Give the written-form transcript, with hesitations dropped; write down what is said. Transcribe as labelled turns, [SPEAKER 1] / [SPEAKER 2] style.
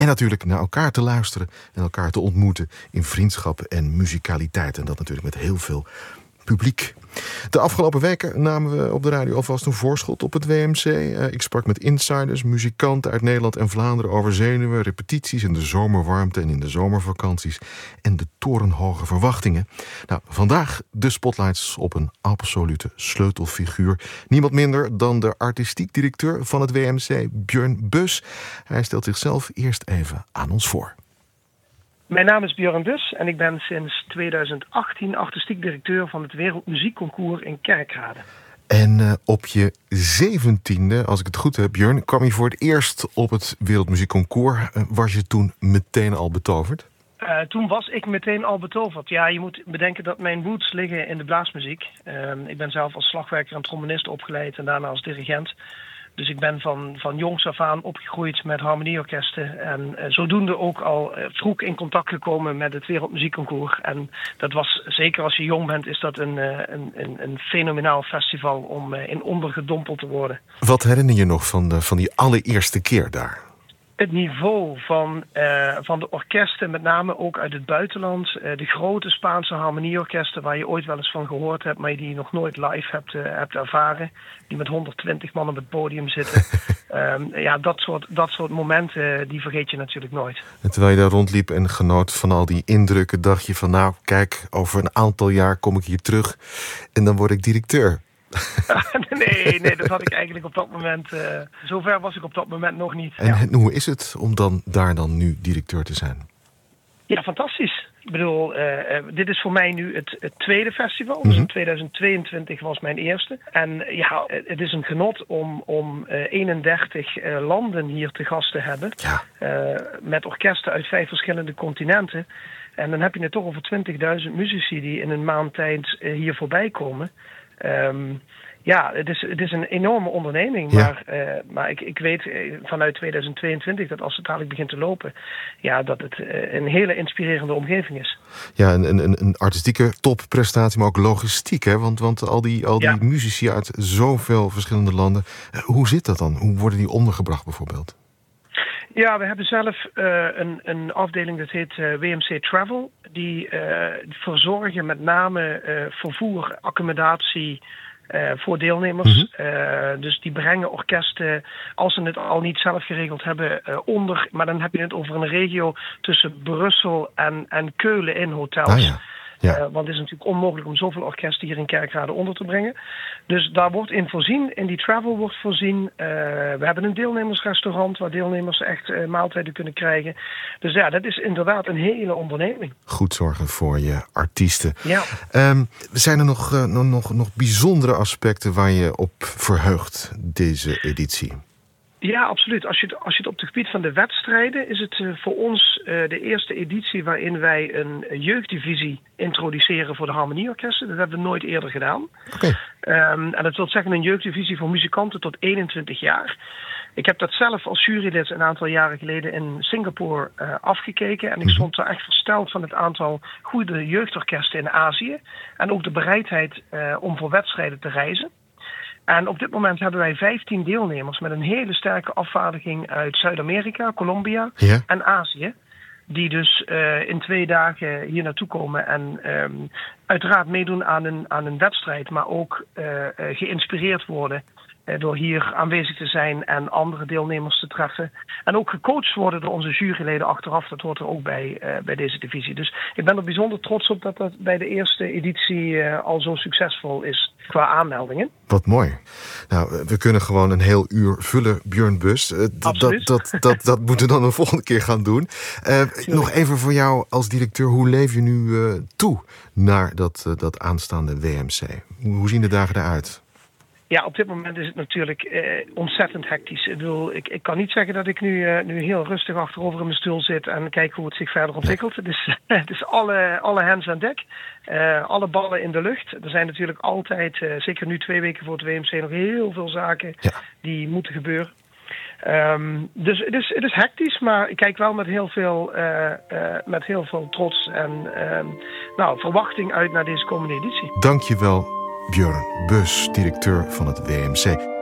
[SPEAKER 1] En natuurlijk naar elkaar te luisteren en elkaar te ontmoeten in vriendschap en muzikaliteit. En dat natuurlijk met heel veel publiek. De afgelopen weken namen we op de radio alvast een voorschot op het WMC. Ik sprak met insiders, muzikanten uit Nederland en Vlaanderen over zenuwen, repetities in de zomerwarmte en in de zomervakanties en de torenhoge verwachtingen. Nou, vandaag de spotlights op een absolute sleutelfiguur. Niemand minder dan de artistiek directeur van het WMC, Björn Bus. Hij stelt zichzelf eerst even aan ons voor.
[SPEAKER 2] Mijn naam is Björn Bus en ik ben sinds 2018 artistiek directeur van het Wereldmuziekconcours in Kerkrade.
[SPEAKER 1] En op je 17e, als ik het goed heb, Björn, kwam je voor het eerst op het Wereldmuziekconcours. Was je toen meteen al betoverd?
[SPEAKER 2] Toen was ik meteen al betoverd. Ja, je moet bedenken dat mijn roots liggen in de blaasmuziek. Ik ben zelf als slagwerker en trombonist opgeleid en daarna als dirigent. Dus ik ben van jongs af aan opgegroeid met harmonieorkesten. En zodoende ook al vroeg in contact gekomen met het Wereldmuziekconcours. En dat was, zeker als je jong bent, is dat een fenomenaal festival om in ondergedompeld te worden.
[SPEAKER 1] Wat herinner je nog van die allereerste keer daar?
[SPEAKER 2] Het niveau van de orkesten, met name ook uit het buitenland. De grote Spaanse harmonieorkesten waar je ooit wel eens van gehoord hebt, maar die je nog nooit live hebt ervaren. Die met 120 man op het podium zitten. Dat soort momenten, die vergeet je natuurlijk nooit. En
[SPEAKER 1] terwijl je daar rondliep en genoot van al die indrukken, dacht je van nou, kijk, over een aantal jaar kom ik hier terug en dan word ik directeur.
[SPEAKER 2] Nee, dat had ik eigenlijk op dat moment. Zover was ik op dat moment nog niet.
[SPEAKER 1] En hoe is het om daar dan nu directeur te zijn?
[SPEAKER 2] Ja, fantastisch. Ik bedoel, dit is voor mij nu het tweede festival. Dus in 2022 was mijn eerste. En ja, het is een genot om 31 landen hier te gast te hebben. Ja. Met orkesten uit 5 verschillende continenten. En dan heb je het toch over 20.000 muzici die in een maand tijd hier voorbij komen. Het is een enorme onderneming, ja. Maar ik weet vanuit 2022 dat als het dadelijk begint te lopen, ja, dat het een hele inspirerende omgeving is.
[SPEAKER 1] Ja, een artistieke topprestatie, maar ook logistiek, hè? Want al die muzici uit zoveel verschillende landen, hoe zit dat dan? Hoe worden die ondergebracht bijvoorbeeld?
[SPEAKER 2] Ja, we hebben zelf een afdeling dat heet WMC Travel. Die verzorgen met name vervoer, accommodatie voor deelnemers. Dus die brengen orkesten, als ze het al niet zelf geregeld hebben, onder. Maar dan heb je het over een regio tussen Brussel en Keulen in hotels. Ah, ja. Ja. Want het is natuurlijk onmogelijk om zoveel orkesten hier in Kerkrade onder te brengen. Dus daar wordt in voorzien, in die travel wordt voorzien. We hebben een deelnemersrestaurant waar deelnemers echt maaltijden kunnen krijgen. Dus ja, dat is inderdaad een hele onderneming.
[SPEAKER 1] Goed zorgen voor je artiesten.
[SPEAKER 2] Ja.
[SPEAKER 1] Zijn er nog bijzondere aspecten waar je op verheugt, deze editie?
[SPEAKER 2] Ja, absoluut. Als je het op het gebied van de wedstrijden is het voor ons de eerste editie waarin wij een jeugddivisie introduceren voor de harmonieorkesten. Dat hebben we nooit eerder gedaan. Okay. En dat wil zeggen een jeugddivisie voor muzikanten tot 21 jaar. Ik heb dat zelf als jurylid een aantal jaren geleden in Singapore afgekeken. En ik stond daar echt versteld van het aantal goede jeugdorkesten in Azië. En ook de bereidheid om voor wedstrijden te reizen. En op dit moment hebben wij 15 deelnemers met een hele sterke afvaardiging uit Zuid-Amerika, Colombia en Azië. Die dus in 2 dagen hier naartoe komen en uiteraard meedoen aan een wedstrijd. Maar ook geïnspireerd worden door hier aanwezig te zijn en andere deelnemers te treffen. En ook gecoacht worden door onze juryleden achteraf. Dat hoort er ook bij deze divisie. Dus ik ben er bijzonder trots op dat dat bij de eerste editie al zo succesvol is qua aanmeldingen.
[SPEAKER 1] Wat mooi. Nou, we kunnen gewoon een heel uur vullen, Björn Bus. Dat moeten we dan een volgende keer gaan doen. Nog even voor jou als directeur. Hoe leef je nu toe naar dat aanstaande WMC? Hoe zien de dagen eruit?
[SPEAKER 2] Ja, op dit moment is het natuurlijk ontzettend hectisch. Ik kan niet zeggen dat ik nu heel rustig achterover in mijn stoel zit en kijk hoe het zich verder ontwikkelt. Het is alle hands aan dek, alle ballen in de lucht. Er zijn natuurlijk altijd, zeker nu 2 weken voor het WMC, nog heel veel zaken die moeten gebeuren. Dus het is hectisch, maar ik kijk wel met heel veel trots en verwachting uit naar deze komende editie.
[SPEAKER 1] Dank je wel, Björn Bus, directeur van het WMC.